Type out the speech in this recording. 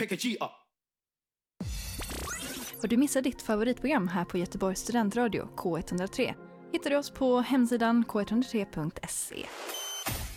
pick a G up. Har du missat ditt favoritprogram här på Göteborgs studentradio K103? Hittar du oss på hemsidan k103.se.